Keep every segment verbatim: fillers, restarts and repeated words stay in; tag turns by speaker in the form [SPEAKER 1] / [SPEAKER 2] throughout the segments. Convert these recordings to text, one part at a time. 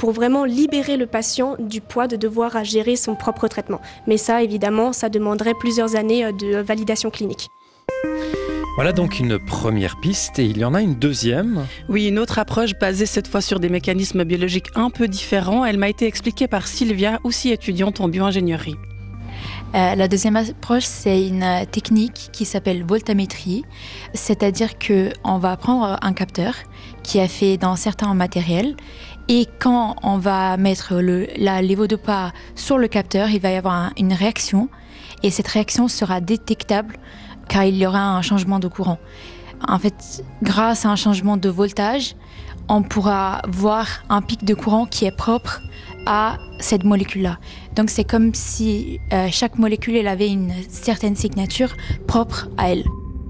[SPEAKER 1] pour vraiment libérer le patient du poids de devoir à gérer son propre traitement. Mais ça, évidemment, ça demanderait plusieurs années de validation clinique.
[SPEAKER 2] Voilà donc une première piste, et il y en a une deuxième.
[SPEAKER 3] Oui, une autre approche basée cette fois sur des mécanismes biologiques un peu différents. Elle m'a été expliquée par Sylvia, aussi étudiante en bioingénierie.
[SPEAKER 4] Euh, la deuxième approche, c'est une euh, technique qui s'appelle voltammétrie, c'est-à-dire qu'on va prendre un capteur qui est fait dans certains matériels, et quand on va mettre le, la lévodopa sur le capteur, il va y avoir un, une réaction, et cette réaction sera détectable car il y aura un changement de courant. En fait, grâce à un changement de voltage, on pourra voir un pic de courant qui est propre à cette molécule-là. Donc c'est comme si euh, chaque molécule elle avait une certaine signature propre à elle.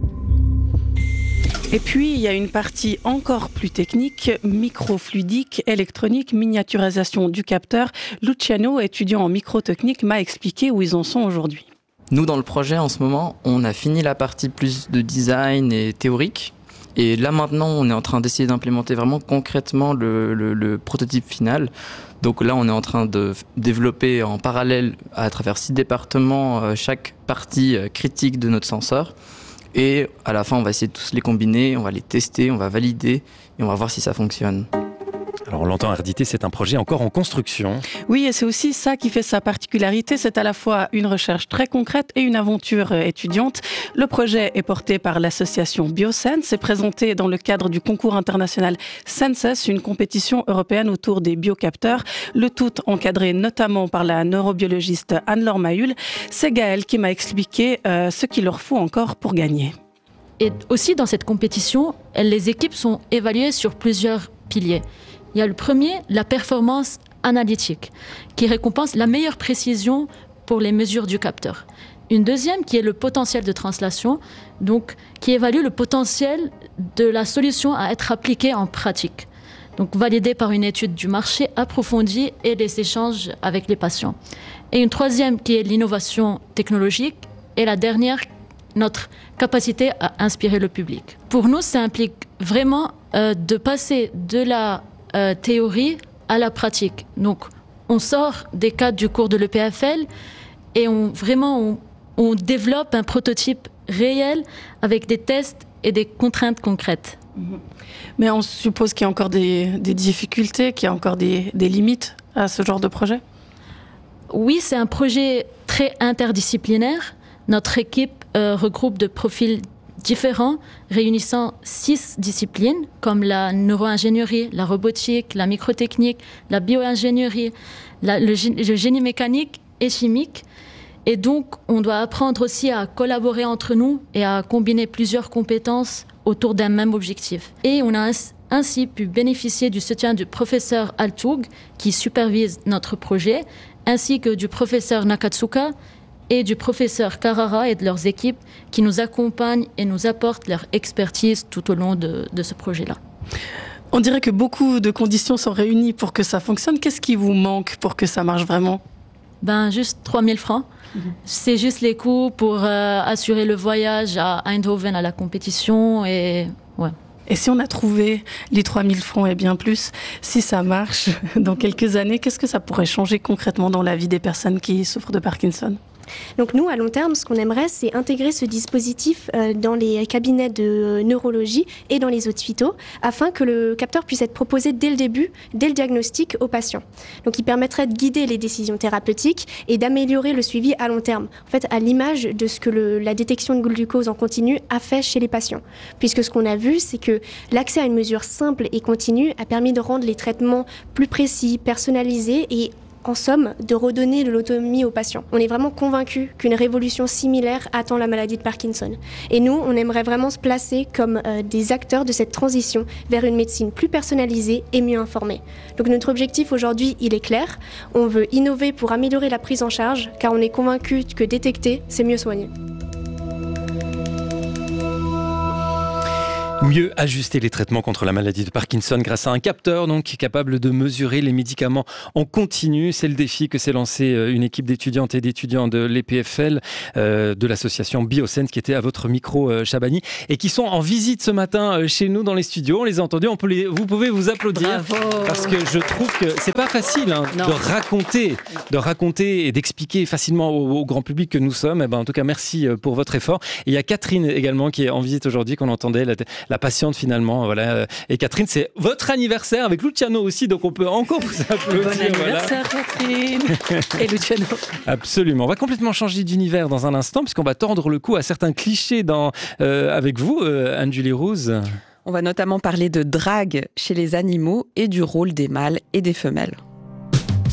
[SPEAKER 3] Et puis, il y a une partie encore plus technique, microfluidique, électronique, miniaturisation du capteur. Luciano, étudiant en microtechnique, m'a expliqué où ils en sont aujourd'hui.
[SPEAKER 5] Nous, dans le projet, en ce moment, on a fini la partie plus de design et théorique. Et là, maintenant, on est en train d'essayer d'implémenter vraiment concrètement le, le, le prototype final. Donc là, on est en train de développer en parallèle, à travers six départements, chaque partie critique de notre senseur. Et à la fin, on va essayer de tous les combiner, on va les tester, on va valider et on va voir si ça fonctionne.
[SPEAKER 2] Alors on l'entend, R D T, c'est un projet encore en construction.
[SPEAKER 3] Oui, et c'est aussi ça qui fait sa particularité. C'est à la fois une recherche très concrète et une aventure étudiante. Le projet est porté par l'association Biosense et présenté dans le cadre du concours international Senses, une compétition européenne autour des biocapteurs. Le tout encadré notamment par la neurobiologiste Anne-Laure Mahul. C'est Gaëlle qui m'a expliqué euh, ce qu'il leur faut encore pour gagner.
[SPEAKER 6] Et aussi dans cette compétition, les équipes sont évaluées sur plusieurs piliers. Il y a le premier, la performance analytique, qui récompense la meilleure précision pour les mesures du capteur. Une deuxième qui est le potentiel de translation, donc qui évalue le potentiel de la solution à être appliquée en pratique, donc validée par une étude du marché approfondie et des échanges avec les patients. Et une troisième qui est l'innovation technologique, et la dernière, notre capacité à inspirer le public. Pour nous, ça implique vraiment euh, de passer de la Euh, théorie à la pratique. Donc, on sort des cadres du cours de l'E P F L et on, vraiment, on, on développe un prototype réel avec des tests et des contraintes concrètes.
[SPEAKER 3] Mais on suppose qu'il y a encore des, des difficultés, qu'il y a encore des, des limites à ce genre de projet ?
[SPEAKER 6] Oui, c'est un projet très interdisciplinaire. Notre équipe euh, regroupe de profils différents, réunissant six disciplines comme la neuroingénierie, la robotique, la microtechnique, la bioingénierie, la, le, le génie mécanique et chimique. Et donc, on doit apprendre aussi à collaborer entre nous et à combiner plusieurs compétences autour d'un même objectif. Et on a ainsi pu bénéficier du soutien du professeur Altug, qui supervise notre projet, ainsi que du professeur Nakatsuka, et du professeur Carrara et de leurs équipes qui nous accompagnent et nous apportent leur expertise tout au long de, de ce projet-là.
[SPEAKER 3] On dirait que beaucoup de conditions sont réunies pour que ça fonctionne. Qu'est-ce qui vous manque pour que ça marche vraiment ?
[SPEAKER 6] Ben, juste trois mille francs. Mmh. C'est juste les coûts pour euh, assurer le voyage à Eindhoven à la compétition. Et, ouais.
[SPEAKER 3] et si on a trouvé les trois mille francs et bien plus, si ça marche dans quelques années, qu'est-ce que ça pourrait changer concrètement dans la vie des personnes qui souffrent de Parkinson ?
[SPEAKER 1] Donc nous, à long terme, ce qu'on aimerait, c'est intégrer ce dispositif euh, dans les cabinets de neurologie et dans les hôpitaux, afin que le capteur puisse être proposé dès le début, dès le diagnostic aux patients. Donc il permettrait de guider les décisions thérapeutiques et d'améliorer le suivi à long terme, en fait à l'image de ce que le, la détection de glucose en continu a fait chez les patients. Puisque ce qu'on a vu, c'est que l'accès à une mesure simple et continue a permis de rendre les traitements plus précis, personnalisés et en somme, de redonner de l'autonomie aux patients. On est vraiment convaincus qu'une révolution similaire attend la maladie de Parkinson. Et nous, on aimerait vraiment se placer comme euh, des acteurs de cette transition vers une médecine plus personnalisée et mieux informée. Donc notre objectif aujourd'hui, il est clair. On veut innover pour améliorer la prise en charge, car on est convaincus que détecter, c'est mieux soigner.
[SPEAKER 2] Mieux ajuster les traitements contre la maladie de Parkinson grâce à un capteur donc, qui est capable de mesurer les médicaments en continu. C'est le défi que s'est lancé une équipe d'étudiantes et d'étudiants de l'E P F L, euh, de l'association Biosense, qui était à votre micro, euh, Shabani, et qui sont en visite ce matin euh, chez nous dans les studios. On les a entendus, on peut les, vous pouvez vous applaudir.
[SPEAKER 3] Bravo.
[SPEAKER 2] Parce que je trouve que c'est pas facile hein, de raconter, de raconter et d'expliquer facilement au, au grand public que nous sommes. Eh ben, en tout cas, merci pour votre effort. Et il y a Catherine également qui est en visite aujourd'hui, qu'on entendait, la, la patiente finalement. Voilà. Et Catherine, c'est votre anniversaire avec Luciano aussi, donc on peut encore vous applaudir.
[SPEAKER 3] Bon anniversaire, voilà. Catherine et Luciano.
[SPEAKER 2] Absolument. On va complètement changer d'univers dans un instant, puisqu'on va tordre le cou à certains clichés dans, euh, avec vous, euh, Anne-Julie Rouse.
[SPEAKER 7] On va notamment parler de drague chez les animaux et du rôle des mâles et des femelles.